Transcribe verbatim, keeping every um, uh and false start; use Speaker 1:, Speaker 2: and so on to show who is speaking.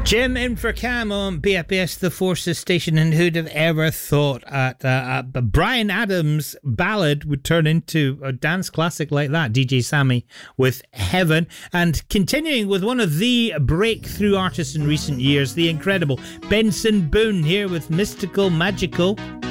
Speaker 1: Jim in for Cam on B F B S The Forces station, and who'd have ever thought at, uh, at Bryan Adams' ballad would turn into a dance classic like that. D J Sammy with Heaven. And continuing with one of the breakthrough artists in recent years, the incredible Benson Boone here with Mystical Magical.